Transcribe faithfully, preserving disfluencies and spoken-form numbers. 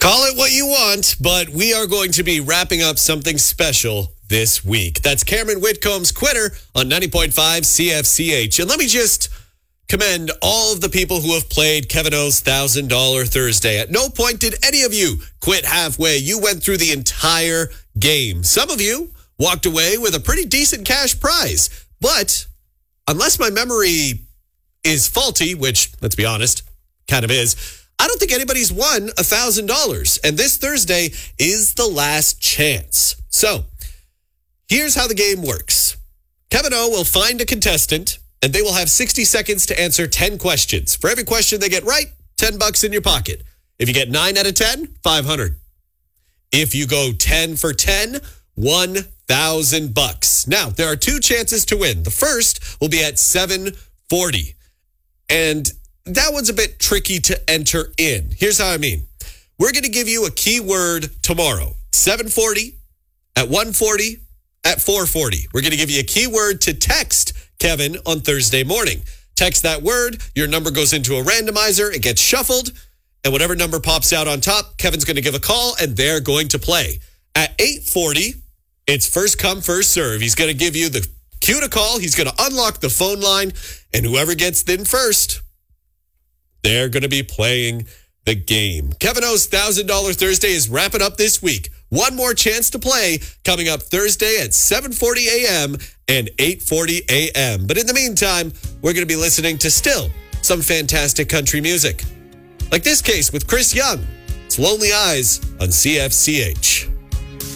Call it what you want, but we are going to be wrapping up something special this week. That's Cameron Whitcomb's Quitter on ninety point five C F C H. And let me just commend all of the people who have played Kevin O's one thousand dollars Thursday. At no point did any of you quit halfway. You went through the entire game. Some of you walked away with a pretty decent cash prize. But unless my memory is faulty, which, let's be honest, kind of is, I don't think anybody's won one thousand dollars. And this Thursday is the last chance. So here's how the game works. Kevin O will find a contestant, and they will have sixty seconds to answer ten questions. For every question they get right, ten bucks in your pocket. If you get nine out of ten, five hundred. If you go ten for ten, one thousand bucks. Now, there are two chances to win. The first will be at seven forty. And that one's a bit tricky to enter in. Here's how I mean. We're going to give you a keyword tomorrow. seven forty, at one forty, at four forty. We're going to give you a keyword to text Kevin on Thursday morning. Text that word, your number goes into a randomizer, it gets shuffled, and whatever number pops out on top, Kevin's going to give a call, and they're going to play. At eight forty, it's first come, first serve. He's going to give you the cue to call, he's going to unlock the phone line, and whoever gets in first, they're going to be playing the game. Kevin O's one thousand dollars Thursday is wrapping up this week. One more chance to play coming up Thursday at seven forty a.m. and eight forty a.m. But in the meantime, we're going to be listening to still some fantastic country music. Like this case with Chris Young. It's Lonely Eyes on C F C H.